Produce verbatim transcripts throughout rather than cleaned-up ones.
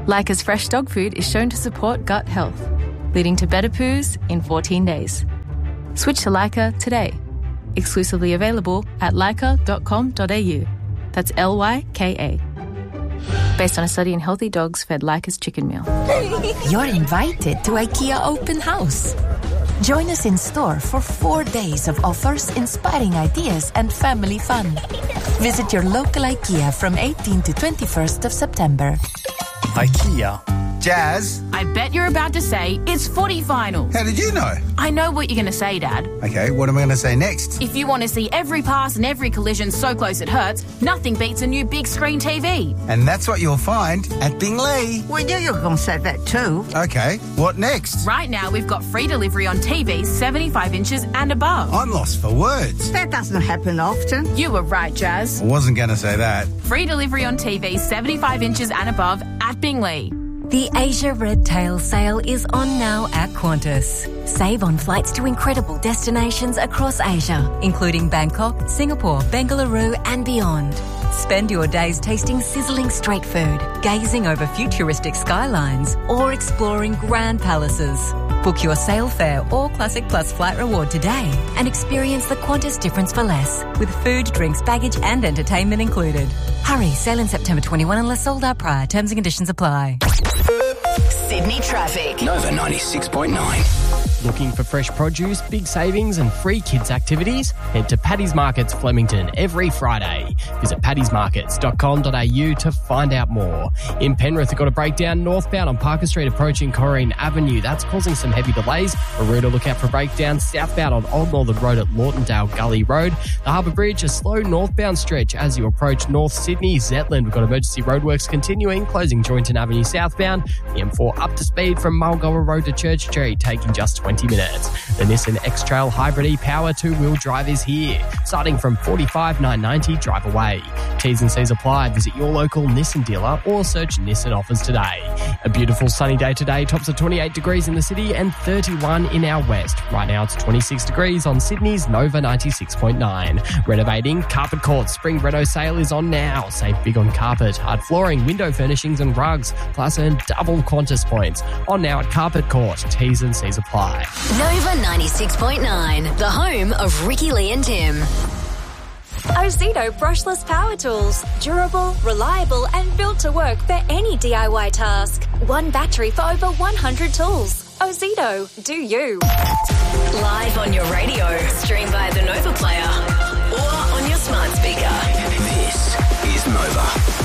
Leica's fresh dog food is shown to support gut health, leading to better poos in fourteen days. Switch to Leica today. Exclusively available at leica dot com dot a u. That's L Y K A. Based on a study in healthy dogs fed Leica's chicken meal. You're invited to IKEA Open House. Join us in store for four days of offers, inspiring ideas and family fun. Visit your local IKEA from eighteenth to twenty-first of September. IKEA. Jazz. I bet you're about to say it's footy final. How did you know? I know what you're going to say, Dad. Okay, what am I going to say next? If you want to see every pass and every collision so close it hurts, nothing beats a new big screen T V. And that's what you'll find at Bingley. We knew you were going to say that too. Okay, what next? Right now, we've got free delivery on T Vs seventy-five inches and above. I'm lost for words. That doesn't happen often. You were right, Jazz. I wasn't going to say that. Free delivery on T Vs seventy-five inches and above at Bingley. The Asia Red Tail sale is on now at Qantas. Save on flights to incredible destinations across Asia, including Bangkok, Singapore, Bengaluru and beyond. Spend your days tasting sizzling street food, gazing over futuristic skylines or exploring grand palaces. Book your sale fare or Classic Plus flight reward today and experience the Qantas difference for less, with food, drinks, baggage and entertainment included. Hurry, sale in September twenty-first unless sold out prior. Terms and conditions apply. Sydney traffic. Nova ninety-six point nine. Looking for fresh produce, big savings and free kids activities? Head to Paddy's Markets Flemington every Friday. Visit paddys markets dot com dot a u to find out more. In Penrith, we've got a breakdown northbound on Parker Street approaching Corrine Avenue. That's causing some heavy delays. A route to look out for breakdown southbound on Old Northern Road at Lawtondale Gully Road. The Harbour Bridge, a slow northbound stretch as you approach North Sydney. Zetland, we've got emergency roadworks continuing, closing Joynton Avenue southbound. The M four up to speed from Mulgoa Road to Church Street, taking just twenty minutes. The Nissan X-Trail Hybrid e-Power two-wheel drive is here, starting from forty-five nine ninety drive away. T's and C's apply. Visit your local Nissan dealer or search Nissan offers today. A beautiful sunny day today, tops at twenty-eight degrees in the city and thirty-one in our west. Right now it's twenty-six degrees on Sydney's Nova ninety-six point nine. Renovating, Carpet Court Spring Reno sale is on now. Save big on carpet, hard flooring, window furnishings and rugs, plus earn double Qantas points. On now at Carpet Court. T's and C's apply. Nova ninety-six point nine, the home of Ricky Lee and Tim. Ozito brushless power tools. Durable, reliable and built to work for any D I Y task. One battery for over one hundred tools. Ozito, do you. Live on your radio, stream via the Nova Player or on your smart speaker. This is Nova.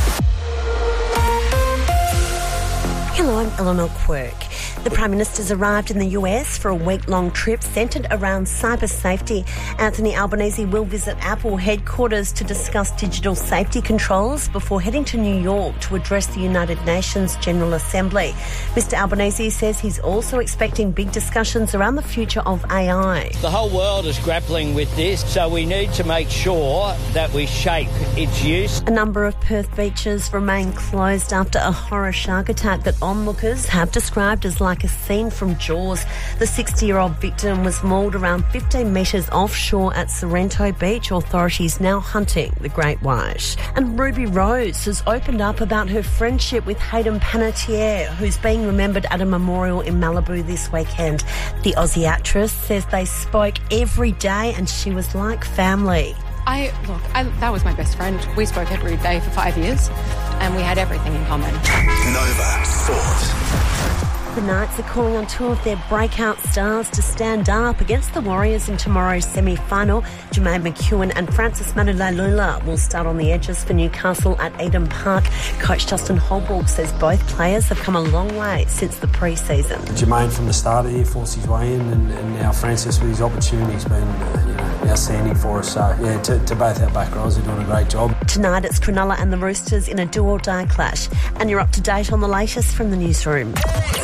Hello, I'm Eleanor Quirk. The Prime Minister's arrived in the U S for a week-long trip centred around cyber safety. Anthony Albanese will visit Apple headquarters to discuss digital safety controls before heading to New York to address the United Nations General Assembly. Mister Albanese says he's also expecting big discussions around the future of A I. The whole world is grappling with this, so we need to make sure that we shape its use. A number of Perth beaches remain closed after a horror shark attack that onlookers have described as like a scene from Jaws. The sixty-year-old victim was mauled around fifteen metres offshore at Sorrento Beach. Authorities now hunting the great white. And Ruby Rose has opened up about her friendship with Hayden Panettiere, who's being remembered at a memorial in Malibu this weekend. The Aussie actress says they spoke every day and she was like family. I, look, I, that was my best friend. We spoke every day for five years and we had everything in common. Nova Sports. The Knights are calling on two of their breakout stars to stand up against the Warriors in tomorrow's semi-final. Jermaine McEwen and Francis Manu-Lailula will start on the edges for Newcastle at Eden Park. Coach Justin Holbrook says both players have come a long way since the pre-season. Jermaine from the start of the year forced his way in, and, and now Francis with his opportunity has been uh, you know, outstanding for us. So, yeah, to, to both our back rows, they're doing a great job. Tonight it's Cronulla and the Roosters in a do-or-die clash. And you're up to date on the latest from the newsroom.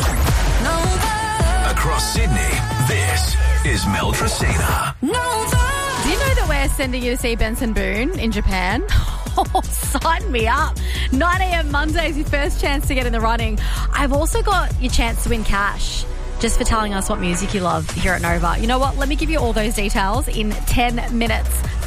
Across Sydney, this is Mel Tracina. Do you know that we're sending you to see Benson Boone in Japan? Oh, sign me up. nine a.m. Monday is your first chance to get in the running. I've also got your chance to win cash just for telling us what music you love here at Nova. You know what? Let me give you all those details in ten minutes.